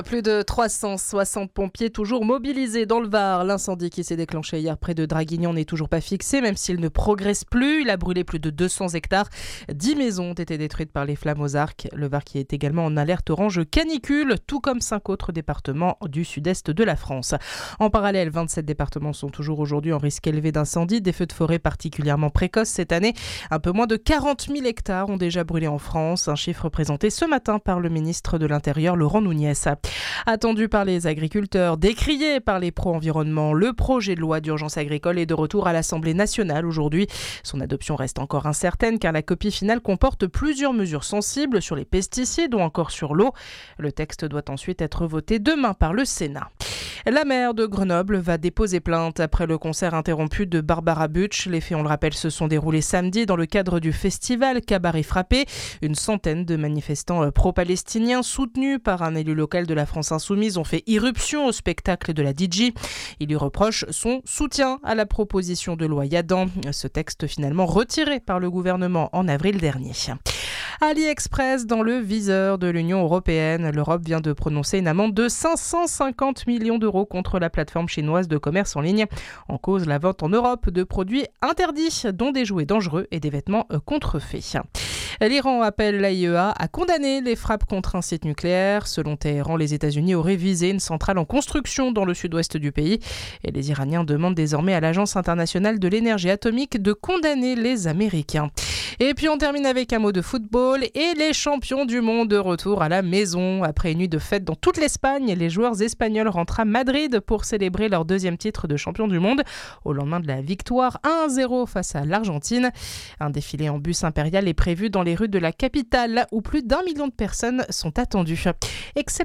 Plus de 360 pompiers toujours mobilisés dans le Var. L'incendie qui s'est déclenché hier près de Draguignan n'est toujours pas fixé, même s'il ne progresse plus. Il a brûlé plus de 200 hectares. 10 maisons ont été détruites par les flammes aux arcs. Le Var qui est également en alerte orange canicule, tout comme 5 autres départements du sud-est de la France. En parallèle, 27 départements sont toujours aujourd'hui en risque élevé d'incendie. Des feux de forêt particulièrement précoces cette année. Un peu moins de 40 000 hectares ont déjà brûlé en France. Un chiffre présenté ce matin par le ministre de l'Intérieur, Laurent Nunez. Attendu par les agriculteurs, décrié par les pro-environnement, le projet de loi d'urgence agricole est de retour à l'Assemblée nationale aujourd'hui. Son adoption reste encore incertaine car la copie finale comporte plusieurs mesures sensibles sur les pesticides ou encore sur l'eau. Le texte doit ensuite être voté demain par le Sénat. La maire de Grenoble va déposer plainte après le concert interrompu de Barbara Butch. Les faits, on le rappelle, se sont déroulés samedi dans le cadre du festival Cabaret Frappé. Une centaine de manifestants pro-palestiniens soutenus par un élu local de la France Insoumise ont fait irruption au spectacle de la DJ. Il lui reproche son soutien à la proposition de loi Yadan. Ce texte finalement retiré par le gouvernement en avril dernier. AliExpress dans le viseur de l'Union européenne. L'Europe vient de prononcer une amende de 550 millions d'euros contre la plateforme chinoise de commerce en ligne. En cause, la vente en Europe de produits interdits, dont des jouets dangereux et des vêtements contrefaits. L'Iran appelle l'AIEA à condamner les frappes contre un site nucléaire. Selon Téhéran, les États-Unis auraient visé une centrale en construction dans le sud-ouest du pays. Et les Iraniens demandent désormais à l'Agence internationale de l'énergie atomique de condamner les Américains. Et puis on termine avec un mot de football et les champions du monde de retour à la maison. Après une nuit de fête dans toute l'Espagne, les joueurs espagnols rentrent à Madrid pour célébrer leur deuxième titre de champion du monde au lendemain de la victoire 1-0 face à l'Argentine. Un défilé en bus impérial est prévu dans les rues de la capitale où plus d'1 million de personnes sont attendues. Excellent.